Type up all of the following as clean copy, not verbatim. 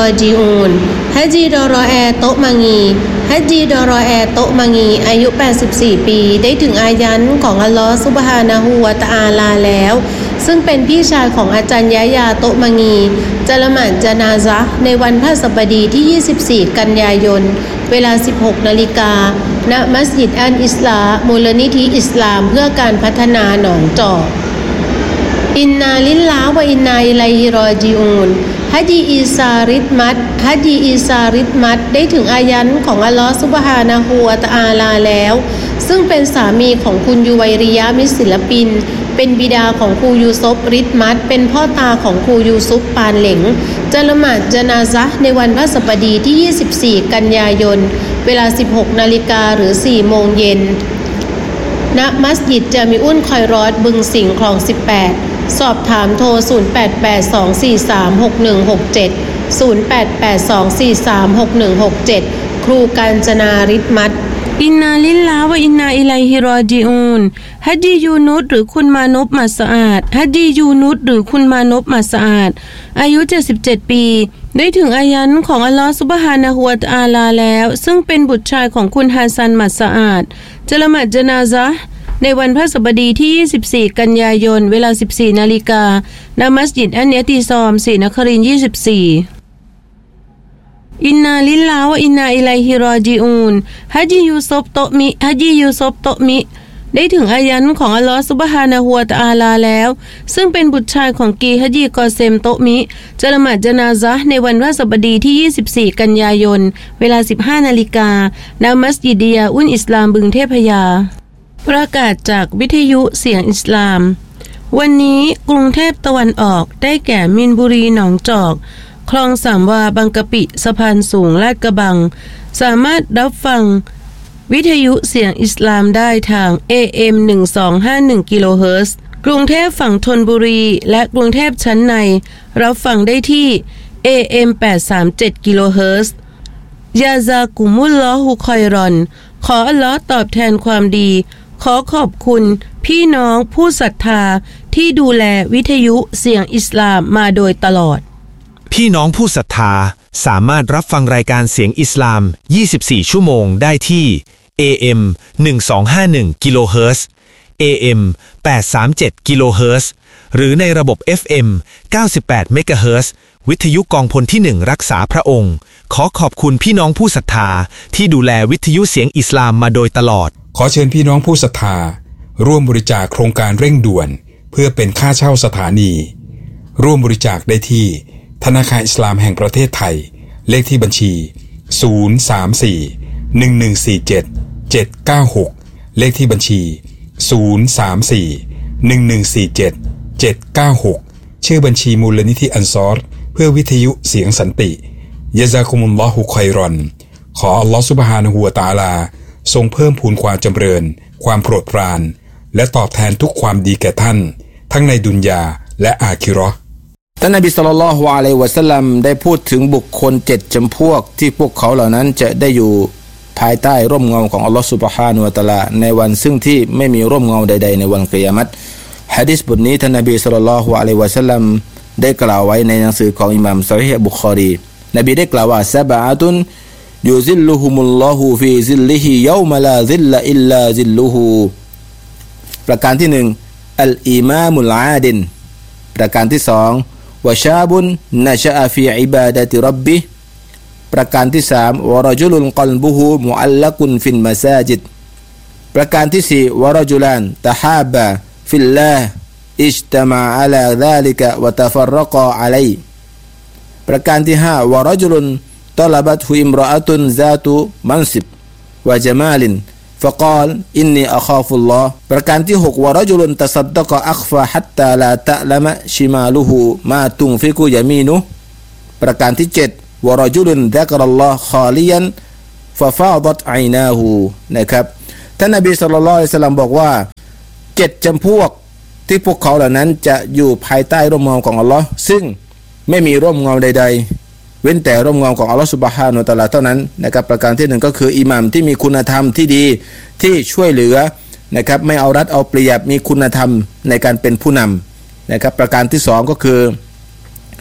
อจิอูนฮัจญีดอรอแอโตะมังีฮัจญีดอรอแอโตะมังีอายุ84ปีได้ถึงอายันของอัลลอฮฺซุบฮานะฮูวะตะอาลาแล้วซึ่งเป็นพี่ชายของอาจารย์ยะยาโตะมังีจะละหมาดญะนาซะห์ในวันพฤหัสบดีที่24กันยายนเวลา 16 นาฬิกาณมัสยิดอัลอิสลามูลนิธิอิสลามเพื่อการพัฒนาหนองจอกอินนาลิลลาฮ์วะอินนาอิลัยฮิรอญิอูนฮัจญีอีซาริดมัดฮัจญีอีซาริดมัดได้ถึงอายันของอัลลอฮฺซุบฮานะฮูวะตะอาลาแล้วซึ่งเป็นสามีของคุณยูไวริยะมิตรศิลปินเป็นบิดาของครูยูซุฟริดมัดเป็นพ่อตาของครูยูซุฟปานเหลงจะละหมาดญะนาซะห์ในวันพฤหัสบดีที่24กันยายนเวลา 16 นาฬิกาหรือ 4 โมงเย็นณมัสยิดจามิอุลคอยรอดบึงสิงห์คลอง 18สอบถามโทร0882436167 0882436167ครูกาญจนาริดมัดอินนาลิลลาฮ์วะอินนาอิลัยฮิรอญิอูนฮัจญียูนุสหรือคุณมานพมัสอาดฮัจญียูนุสหรือคุณมานพมัสอาดอายุ77ปีได้ถึงอายันของอัลลอฮฺซุบฮานะฮูวะตะอาลาแล้วซึ่งเป็นบุตรชายของคุณฮัสซันมัสอาดจะละหมาดญะนาซะห์ในวันพฤหัสบดีที่24กันยายนเวลา 14 นาฬิกาณมัสยิดอันเนติซอมศรีนครินทร์24อินนาลิลลาฮ์วะอินนาอิลัยฮิรอญิอูนฮัจญียูซุฟโตะมิฮัจญียูซุฟโตะมิได้ถึงอายันของอัลลอฮฺซุบฮานะฮูวะตะอาลาแล้วซึ่งเป็นบุตรชายของกีฮัจญีกอเซมโตะมิจะละหมาดญะนาซะห์ในวันพฤหัสบดีที่24กันยายนเวลา 15 นาฬิกาณมัสยิดยาอุลอิสลามบึงเทพยาประกาศจากวิทยุเสียงอิสลามวันนี้กรุงเทพตะวันออกได้แก่มินบุรีหนองจอกคลองสามวาบางกะปิสะพานสูงลาดกระบังสามารถรับฟังวิทยุเสียงอิสลามได้ทาง AM 1251กิโลเฮิรตซ์กรุงเทพฝั่งธนบุรีและกรุงเทพชั้นในรับฟังได้ที่ AM 837กิโลเฮิรตซ์ยาซากุมุลลอฮุคอยรอนขออัลเลาะห์ตอบแทนความดีขอขอบคุณพี่น้องผู้ศรัทธาที่ดูแลวิทยุเสียงอิสลามมาโดยตลอดพี่น้องผู้ศรัทธาสามารถรับฟังรายการเสียงอิสลาม24ชั่วโมงได้ที่ AM 1251กิโลเฮิรตซ์ AM 837กิโลเฮิรตซ์หรือในระบบ FM 98เมกะเฮิรตซ์วิทยุกองพลที่1รักษาพระองค์ขอขอบคุณพี่น้องผู้ศรัทธาที่ดูแลวิทยุเสียงอิสลามมาโดยตลอดขอเชิญพี่น้องผู้ศรัทธาร่วมบริจาคโครงการเร่งด่วนเพื่อเป็นค่าเช่าสถานีร่วมบริจาคได้ที่ธนาคารอิสลามแห่งประเทศไทยเลขที่บัญชี034-1147-796เลขที่บัญชี034-1147-796ชื่อบัญชีมูลนิธิอันซอรเพื่อวิทยุเสียงสันติยะซากุมุลลอฮุคอยรอนขออัลลอฮฺซุบฮานะฮูวะตะอาลาทรงเพิ่มพูนความจำเริญความโปรดปรานและตอบแทนทุกความดีแก่ท่านทั้งในดุนยาและอาคิเราะห์ท่านนบีศ็อลลัลลอฮุอะลัยฮิวะซัลลัมได้พูดถึงบุคคล7จำพวกที่พวกเขาเหล่านั้นจะได้อยู่ภายใต้ร่มเงาของอัลลอฮฺซุบฮานะฮูวะตะอาลาในวันซึ่งที่ไม่มีร่มเงาใดๆในวันกิยามะฮ์หะดีษบทนี้ท่านนบีศ็อลลัลลอฮุอะลัยฮิวะซัลลัมได้กล่าวไว้ในหนังสือของอิหม่ามซอฮีฮ์บุคอรีนบีได้กล่าวว่าซะบะอะตุนยุซิลลุฮุมุลลอฮุฟีซิลลิฮิยอมะลาซิลละอิลลาซิลลุฮูประการที่1อัลอีมามุลอาดิลประการที่2วะชาบุนนะชะอะฟีอิบาดะติร็อบบิประการที่3วะรจุลุนกัลบุฮูมุอัลลักุนฟิลมะซาจิดประการที่4วะรจุลันตะฮาบะฟิลลาฮ์อิจตะมะอะลาซาลิกะวะตะฟัรรกะอะลัยประการที่5วะรจุลุนطلبته امرأة ذات منصب وجمال فقال إني أخاف الله ประการที่6วะรจุลุนตัซัดดะกะอัคฟาฮัตตาลาตะละมะชิมาลุฮูมาตุนฟิกุยะมีนุประการที่7วะรจุลุนซะกะรัลลอฮ์คอลิยันฟะฟาดัตไอนาฮูนะครับท่านนบีศ็อลลัลลอฮุอะลัยฮิวะซัลลัมบอกว่า7จำพวกที่พวกเขาเหล่านั้นจะอยู่ภายใต้ร่มเงาของอัลเลาะห์ซึ่งไม่มีร่มเงาใดๆเว้นแต่ร่มเงาของอัลเลาะห์ซุบฮานะฮูวะตะอาลาเท่านั้นนะครับประการที่1ก็คืออิหม่ามที่มีคุณธรรมที่ดีที่ช่วยเหลือนะครับไม่เอารัดเอาเปรียบมีคุณธรรมในการเป็นผู้นำนะครับประการที่2ก็คือ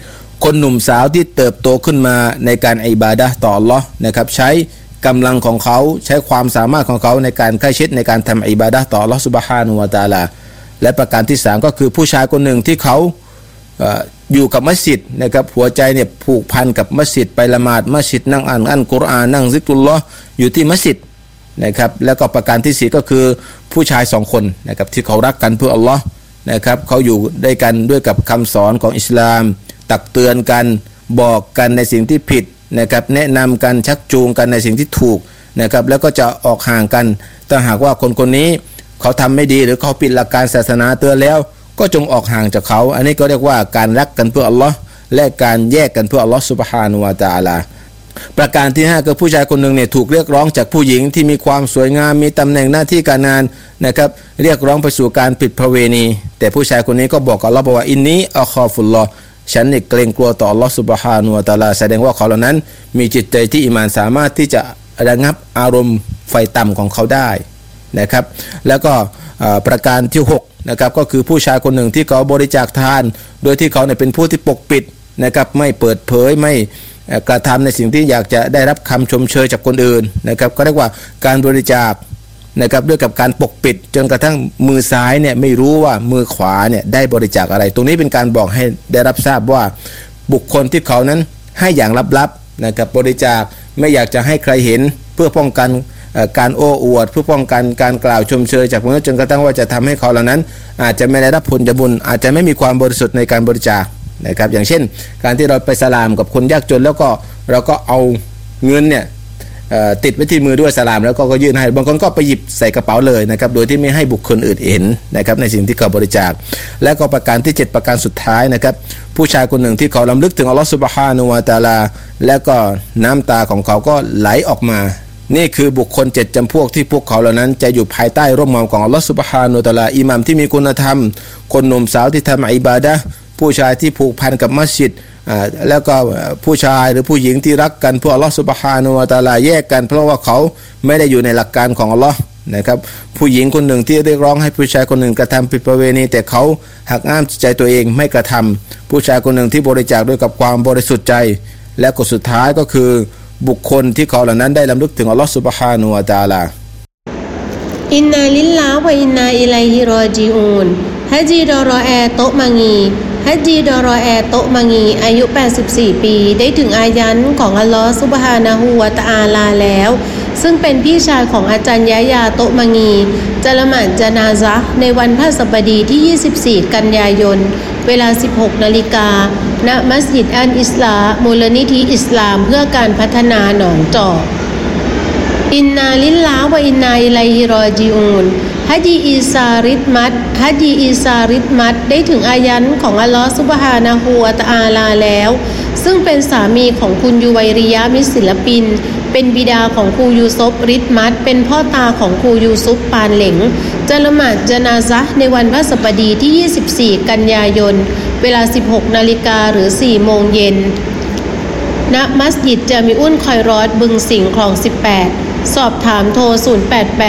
คนหนุ่มสาวที่เติบโตขึ้นมาในการอิบาดะห์ต่ออัลเลาะห์นะครับใช้กำลังของเขาใช้ความสามารถของเขาในการใกล้ชิดในการทำอิบาดะห์ต่ออัลเลาะห์ซุบฮานะฮูวะตะอาลาและประการที่3ก็คือผู้ชายคนหนึ่งที่เขาอยู่กับมัสยิดนะครับหัวใจเนี่ยผูกพันกับมัสยิดไปละหมาดมัสยิดนั่งอ่านกุรอานนั่งซิกรุลลอฮ์อยู่ที่มัสยิดนะครับแล้วก็ประการที่4ก็คือผู้ชาย2คนนะครับที่เขารักกันเพื่ออัลเลาะห์นะครับเขาอยู่ด้วยกันด้วยกับคำสอนของอิสลามตักเตือนกันบอกกันในสิ่งที่ผิดนะครับแนะนำกันชักจูงกันในสิ่งที่ถูกนะครับแล้วก็จะออกห่างกันถ้าหากว่าคนนี้เขาทำไม่ดีหรือเขาผิดหลักการศาสนาเตือนแล้วก็จงออกห่างจากเขาอันนี้ก็เรียกว่าการรักกันเพื่ออัลลอฮ์และการแยกกันเพื่ออัลลอฮ์ซุบฮานะฮูวะตะอาลาประการที่5คือผู้ชายคนหนึ่งเนี่ยถูกเรียกร้องจากผู้หญิงที่มีความสวยงามมีตำแหน่งหน้าที่การงานนะครับเรียกร้องไปสู่การผิดประเวณีแต่ผู้ชายคนนี้ก็บอกกับอัลลอฮ์ว่าอินนีอัคอฟุลลอฮ์ฉันเนี่ยเกรงกลัวต่ออัลลอฮ์ซุบฮานะฮูวะตะอาลาแสดงว่าเขาเหล่านั้นมีจิตใจที่อีหม่านสามารถที่จะระงับอารมณ์ไฟต่ำของเขาได้นะครับแล้วก็ประการที่6นะครับก็คือผู้ชายคนหนึ่งที่เขาบริจาคทานโดยที่เขาเนี่ยเป็นผู้ที่ปกปิดนะครับไม่เปิดเผยไม่กระทำในสิ่งที่อยากจะได้รับคำชมเชยจากคนอื่นนะครับก็เรียกว่าการบริจาคนะครับด้วยกับการปกปิดจนกระทั่งมือซ้ายเนี่ยไม่รู้ว่ามือขวาเนี่ยได้บริจาคอะไรตรงนี้เป็นการบอกให้ได้รับทราบว่าบุคคลที่เขานั้นให้อย่างลับๆนะครับบริจาคไม่อยากจะให้ใครเห็นเพื่อป้องกันการโอ้อวดเพื่อป้องกันการกล่าวชมเชยจากมนุษย์จนกระทั่งว่าจะทำให้เขาเหล่านั้นอาจจะไม่ได้รับผลบุญอาจจะไม่มีความบริสุทธิ์ในการบริจาคนะครับอย่างเช่นการที่เราไปสลามกับคนยากจนแล้วก็เราก็เอาเงินเนี่ยติดไว้ที่มือด้วยสลามแล้วก็ยื่นให้บางคนก็ไปหยิบใส่กระเป๋าเลยนะครับโดยที่ไม่ให้บุคคลอื่นเห็นนะครับในสิ่งที่เขาบริจาคและก็ประการที่7ประการสุดท้ายนะครับผู้ชายคนหนึ่งที่เขารำลึกถึงอัลลอฮฺซุบฮานะฮูวะตะอาลาและก็น้ำตาของเขาก็ไหลออกมานี่คือบุคคล7จำพวกที่พวกเขาเหล่านั้นจะอยู่ภายใต้ร่มเงาของอัลลอฮฺซุบฮานะฮูวะตะอาลาอิหม่ามที่มีคุณธรรมคนหนุ่มสาวที่ทำอิบาดะห์ผู้ชายที่ผูกพันกับมัสยิดแล้วก็ผู้ชายหรือผู้หญิงที่รักกันเพื่ออัลลอฮฺซุบฮานะฮูวะตะอาลาแยกกันเพราะว่าเขาไม่ได้อยู่ในหลักการของอัลลอฮ์นะครับผู้หญิงคนหนึ่งที่เรียกร้องให้ผู้ชายคนหนึ่งกระทำผิดประเวณีแต่เขาหักห้ามจิตใจตัวเองไม่กระทำผู้ชายคนหนึ่งที่บริจาคด้วยกับความบริสุทธิ์ใจและก็สุดท้ายก็คือบุคคลที่เขาเหล่านั้นได้รำลึกถึงอัลลอฮฺซุบฮานะฮูวะตะอาลาอินนาลิลลาฮ์วะอินนาอิลัยฮิรอญิอูนฮะจีดอรอแอโตมังีฮัจญีดอรอแอโตมังีอายุ84ปีได้ถึงอายันของอัลลอฮฺซุบฮานะฮูวะตะอาลาแล้วซึ่งเป็นพี่ชายของอาจารย์ยะยาโตมังีจะละหมาดญะนาซะห์ในวันพฤหัสบดีที่24กันยายนเวลา 16 นาฬิกาณมัสยิดอัลอิสลามูลนิธิอิสลามเพื่อการพัฒนาหนองจอกอินนาลิลลาฮ์วะอินนาอิลัยฮิรอญิอูนฮัจญีอีซาริดมัดได้ถึงอายันของอัลลอฮฺซุบฮานะฮูวะตะอาลาแล้วซึ่งเป็นสามีของคุณยูไวริยะมิตรศิลปินเป็นบิดาของครูยูซุฟริดมัดเป็นพ่อตาของครูยูซุฟปานเหลงจะละหมาดญะนาซะห์ในวันพฤหัสบดีที่24กันยายนเวลา 16 นาฬิกาหรือ 4 โมงเย็นณมัสยิดจามิอุลคอยรอดบึงสิงห์คลอง 18สอบถามโทร0882436167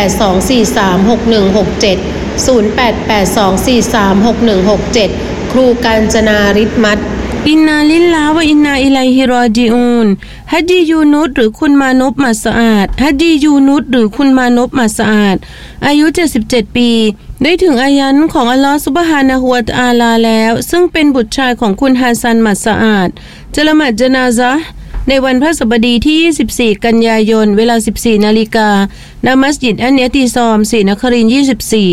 0882436167ครูกาญจนาริดมัดอินนาลิลลาฮ์วะอินนาอิลัยฮิรอญิอูนฮัจญียูนุสหรือคุณมานพมัสอาดฮัจญียูนุสหรือคุณมานพมัสอาดอายุ77ปีได้ถึงอายันของอัลลอฮฺซุบฮานะฮูวะตะอาลาแล้วซึ่งเป็นบุตรชายของคุณฮัสซันมัสอาดจะละหมาดญะนาซะห์ในวันพฤหัสบดีที่24กันยายนเวลา 14 นาฬิกาณมัสยิดอันเนติซอมศรีนครินทร์24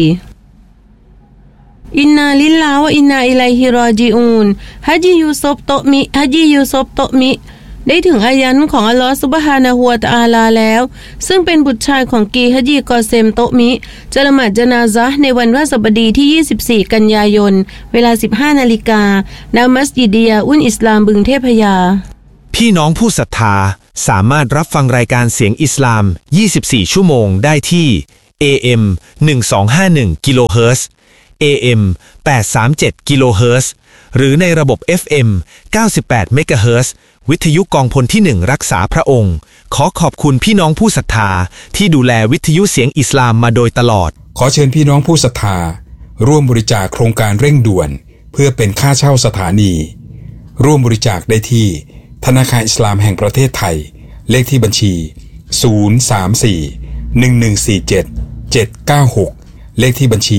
อินนาลิลลาฮ์วะอินนาอิลัยฮิรอญิอูนฮัจญียูซุฟโตมิได้ถึงอายันของอัลลอฮฺซุบฮานะฮูวะตะอาลาแล้วซึ่งเป็นบุตรชายของกีฮัจญีกอเซมโตมิจะละหมาดญะนาซะห์ในวันพฤหัสบดีที่24กันยายนเวลา 15 นาฬิกาณมัสยิดดิยาอุลอิสลามบึงเทพยาพี่น้องผู้ศรัทธาสามารถรับฟังรายการเสียงอิสลาม24ชั่วโมงได้ที่ AM 1251กิโลเฮิรตซ์ AM 837กิโลเฮิรตซ์หรือในระบบ FM 98เมกะเฮิรตซ์วิทยุกองพลที่1รักษาพระองค์ขอขอบคุณพี่น้องผู้ศรัทธาที่ดูแลวิทยุเสียงอิสลามมาโดยตลอดขอเชิญพี่น้องผู้ศรัทธาร่วมบริจาคโครงการเร่งด่วนเพื่อเป็นค่าเช่าสถานีร่วมบริจาคได้ที่ธนาคารอิสลามแห่งประเทศไทยเลขที่บัญชี034-1147-796เลขที่บัญชี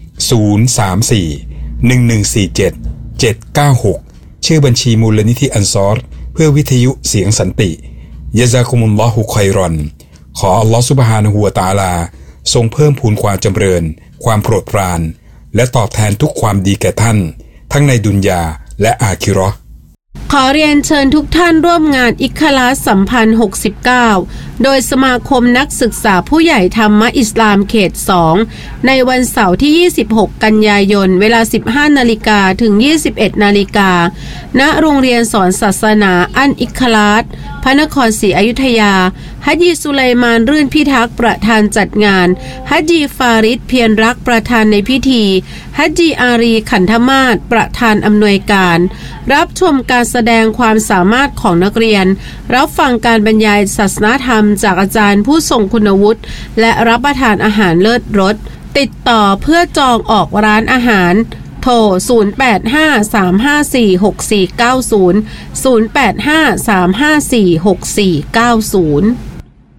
034-1147-796ชื่อบัญชีมูลนิธิอันซอรเพื่อวิทยุเสียงสันติยะซากุมุลลอฮุค็อยรอนขออัลลอฮฺซุบฮานะฮูวะตะอาลาทรงเพิ่มพูนความจำเริญความโปรดปรานและตอบแทนทุกความดีแก่ท่านทั้งในดุนยาและอาคิเราะห์ขอเรียนเชิญทุกท่านร่วมงานอิคลาสสัมพันธ์69โดยสมาคมนักศึกษาผู้ใหญ่ธรรมะอิสลามเขต2ในวันเสาร์ที่26กันยายนเวลา 15 นาฬิกาถึง 21 นาฬิกาณโรงเรียนสอนศาสนาอันอิคลาสพระนครศรีอยุธยาฮัจญีสุไลมานรื่นพิทักษ์ประธานจัดงานฮัจญีฟาริดเพียรรักประธานในพิธีฮัจญีอารีขันธมาศประธานอำนวยการรับชมการแสดงความสามารถของนักเรียนรับฟังการบรรยายศาสนธรรมจากอาจารย์ผู้ทรงคุณวุฒิและรับประทานอาหารเลิศรสติดต่อเพื่อจองออกร้านอาหารโทร 0853546490 0853546490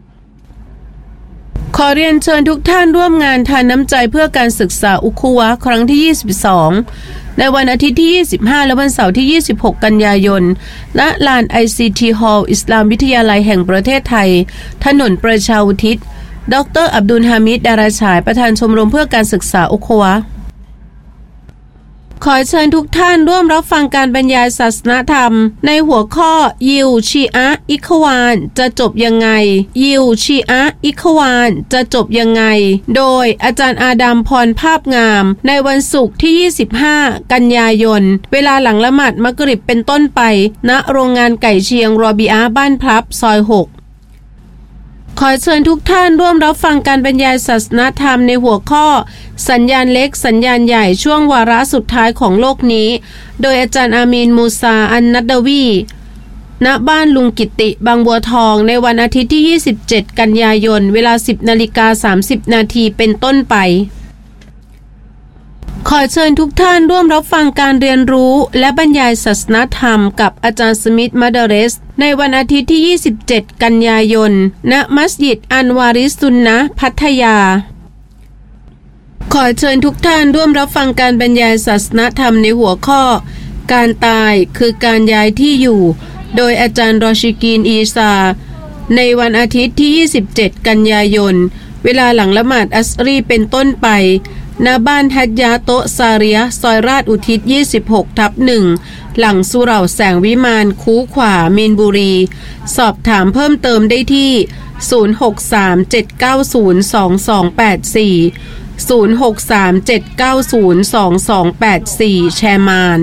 ขอเรียนเชิญทุกท่านร่วมงานทานน้ำใจเพื่อการศึกษาอุคุวะครั้งที่22ในวันอาทิตย์ที่25และวันเสาร์ที่26กันยายนณลาน ICT Hall อิสลามวิทยาลัยแห่งประเทศไทยถนนประชาอุทิศดร.อับดุลฮามิด ดาราฉายประธานชมรมเพื่อการศึกษาอุคุวะขอเชิญทุกท่านร่วมรับฟังการบรรยายศาสนธรรมในหัวข้อยิวชีอะอิควานจะจบยังไงยิวชีอะอิควานจะจบยังไงโดยอาจารย์อาดัมพรภาพงามในวันศุกร์ที่25กันยายนเวลาหลังละหมาดมักริบเป็นต้นไปณโรงงานไก่เชียงรอบิอาบ้านพลับซอย6ขอเชิญทุกท่านร่วมรับฟังการบรรยายศาสนธรรมในหัวข้อสัญญาณเล็กสัญญาณใหญ่ช่วงวาระสุดท้ายของโลกนี้โดยอาจารย์อามีนมูซาอันนัดดาวีณบ้านลุงกิติบางบัวทองในวันอาทิตย์ที่27กันยายนเวลา 10:30 นาทีเป็นต้นไปขอเชิญทุกท่านร่วมรับฟังการเรียนรู้และบรรยายศาสนธรรมกับอาจารย์สมิธมัดเรสในวันอาทิตย์ที่27กันยายนณมัสยิดอันวาริสุนนะพัทยาขอเชิญทุกท่านร่วมรับฟังการบรรยายศาสนธรรมในหัวข้อการตายคือการย้ายที่อยู่โดยอาจารย์รอชิกีนอีซาในวันอาทิตย์ที่27กันยายนเวลาหลังละหมาดอัสรีเป็นต้นไปณบ้านฮัจญาโตซาเรียซอยราชอุทิศ 26/1 หลังสุเหร่าแสงวิมานคูขวามีนบุรีสอบถามเพิ่มเติมได้ที่0637902284 0637902284 แชร์มาน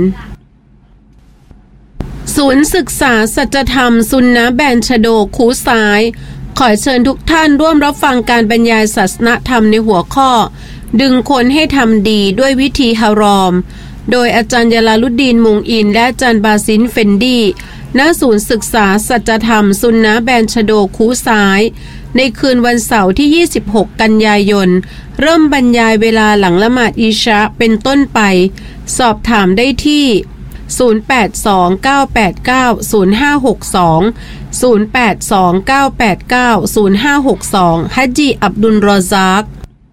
ศูนย์ศึกษาสัจธรรมซุนนะแบนชโดคูซ้ายขอเชิญทุกท่านร่วมรับฟังการบรรยายศาสนธรรมในหัวข้อดึงคนให้ทำดีด้วยวิธีฮารอมโดยอาจารย์ยาลาลุดดีนมุงอินและอาจารย์บาซินเฟนดีณศูนย์ศึกษาสัจธรรมซุนนะแบนชโดคูซ้ายในคืนวันเสาร์ที่26กันยายนเริ่มบรรยายเวลาหลังละหมาดอิชะเป็นต้นไปสอบถามได้ที่0829890562 0829890562 ฮัจญีอับดุลรอซาก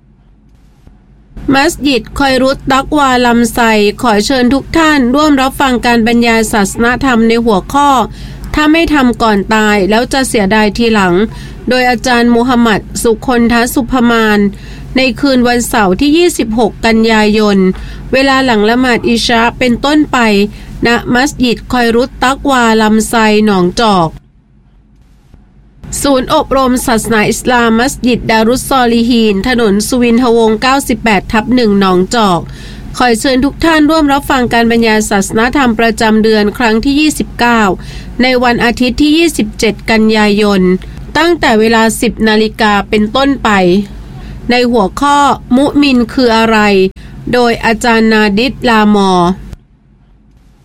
มัสยิดคอยรุตตักวาลำไซขอเชิญทุกท่านร่วมรับฟังการบรรยายศาสนธรรมในหัวข้อถ้าไม่ทำก่อนตายแล้วจะเสียดายทีหลังโดยอาจารย์มูฮัมหมัดสุคนทสุภมานในคืนวันเสาร์ที่26กันยายนเวลาหลังละหมาดอิชะเป็นต้นไปณมัสยิดคอยรุตตักวาลำไซหนองจอกศูนย์อบรมศาสนาอิสลามมัสยิดดารุสซอลิฮีนถนนสุวินทวงศ์ 98/1 หนองจอกขอเชิญทุกท่านร่วมรับฟังการบรรยายศาสนธรรมประจำเดือนครั้งที่29ในวันอาทิตย์ที่27กันยายนตั้งแต่เวลา 10 นาฬิกาเป็นต้นไปในหัวข้อมุมินคืออะไรโดยอาจารย์นาดิษลาม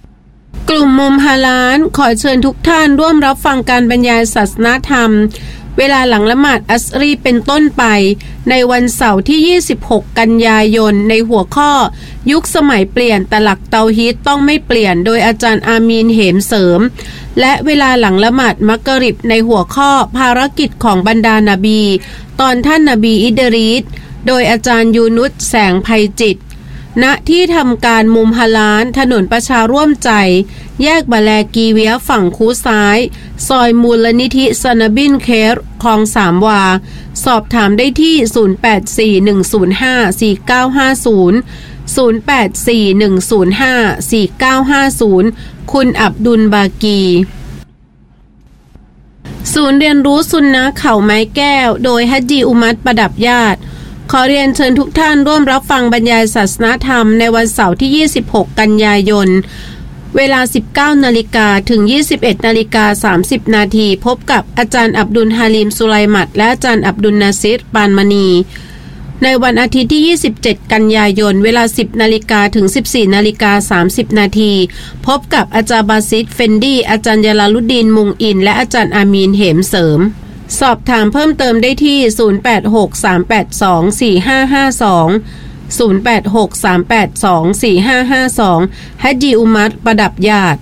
อกลุ่มมุมฮาลาลขอเชิญทุกท่านร่วมรับฟังการบรรยายศาสนธรรมเวลาหลังละหมาดอัสรีเป็นต้นไปในวันเสาร์ที่26กันยายนในหัวข้อยุคสมัยเปลี่ยนแต่หลักเตาฮีดต้องไม่เปลี่ยนโดยอาจารย์อามีนเหมเสริมและเวลาหลังละหมาดมักริบในหัวข้อภารกิจของบรรดานบีตอนท่านนบีอิดรีสโดยอาจารย์ยูนุสแสงไพจิตณที่ทำการมุมฮาลานถนนประชาร่วมใจแยกบะแลกีเวียฝั่งคูซ้ายซอยมูลนิธิซานาบินเคร์คลองสามวาสอบถามได้ที่0841054950 คุณอับดุลบากีศูนย์เรียนรู้ซุนนะห์เขาไม้แก้วโดยฮัจญีอุมัตประดับญาติขอเรียนเชิญทุกท่านร่วมรับฟังบรรยายศาสนธรรมในวันเสาร์ที่26กันยายนเวลา 19 นาฬิกาถึง 21 นาฬิกา 30 นาทีพบกับอาจารย์อับดุลฮาลิมสุไลมัดและอาจารย์อับดุลนาซิรปานมณีในวันอาทิตย์ที่ 27 กันยายนเวลา 10 นาฬิกาถึง 14 นาฬิกา 30 นาทีพบกับอาจารย์บาซิดเฟนดีอาจารย์ยาลาลุดดีนมุงอินและอาจารย์อามีนเหมเสริมสอบถามเพิ่มเติมได้ที่0863824552 ฮัจญีอุมัตประดับญาติ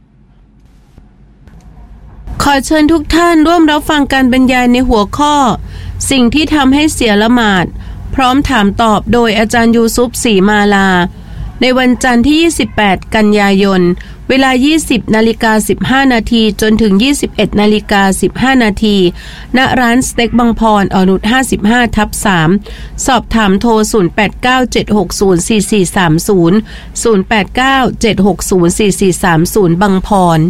ขอเชิญทุกท่านร่วมรับฟังการบรรยายในหัวข้อสิ่งที่ทำให้เสียละหมาดพร้อมถามตอบโดยอาจารย์ยูซุฟศรีมาลาในวันจันทร์ที่28กันยายนเวลา 20:15 นาทีจนถึง 21:15 นาทีณร้านสเต็กบางพรอนุช 55/3 สอบถามโทร 0897604430 0897604430 บางพร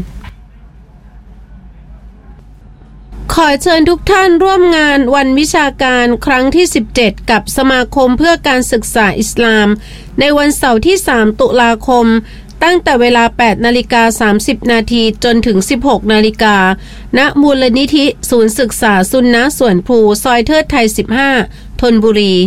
ขอเชิญทุกท่านร่วมงานวันวิชาการครั้งที่17กับสมาคมเพื่อการศึกษาอิสลามในวันเสาร์ที่3ตุลาคมตั้งแต่เวลา 8:30 นาทีจนถึง 16 นาฬิกาณมูลนิธิศูนย์ศึกษาซุนนะห์สวนพลูซอยเทิดไทย15ธนบุรี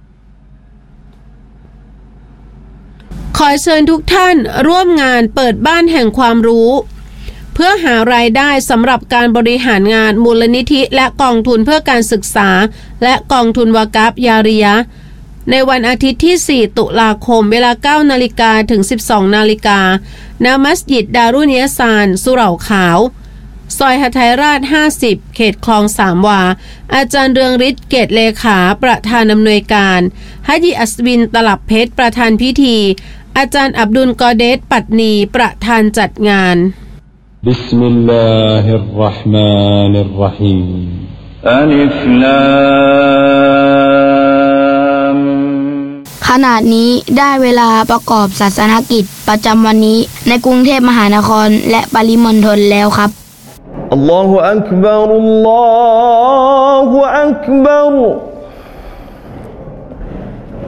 ขอเชิญทุกท่านร่วมงานเปิดบ้านแห่งความรู้เพื่อหารายได้สำหรับการบริหารงานมูลนิธิและกองทุนเพื่อการศึกษาและกองทุนวากาฟยาริยะห์ในวันอาทิตย์ที่4ตุลาคมเวลา 9 นาฬิกาถึง 12 นาฬิกาณมัสยิดดารุนยะซานสุเหร่าขาวซอยหทัยราช50เขตคลองสามวาอาจารย์เรืองฤทธิ์เกตเลขาประธานอำนวยการฮัจญีอัศวินตลับเพชรประธานพิธีอาจารย์อับดุลกอเดสปัตนีประธานจัดงานบิสมิลลาฮิรเราะห์มานิรเราะฮีมอัลิฟลามขณะนี้ได้เวลาประกอบศาสนกิจประจำวันนี้ในกรุงเทพมหานครและปริมณฑลแล้วครับอัลลอฮุอักบัรอัลลอฮุอักบัร